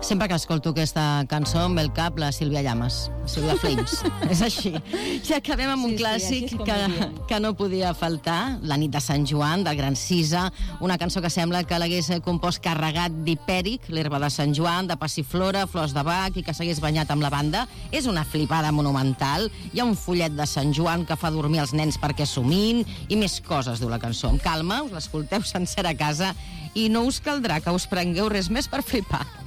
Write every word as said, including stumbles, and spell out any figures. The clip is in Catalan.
Sempre que escolto aquesta cançó em ve al cap la Sílvia Llamas, Sílvia Flames. És així. I acabem amb un Sí, sí, clàssic així és com que, diríem. que no podia faltar, La nit de Sant Joan, del gran Cisa, una cançó que sembla que l'hagués compost carregat d'hipèric, l'herba de Sant Joan, de passiflora, flors de bac, i que s'hagués banyat amb la banda. És una flipada monumental. Hi ha un follet de Sant Joan que fa dormir els nens perquè somin, i més coses, diu la cançó. Amb calma, us l'escolteu sencera a casa i no us caldrà que us prengueu res més per flipar.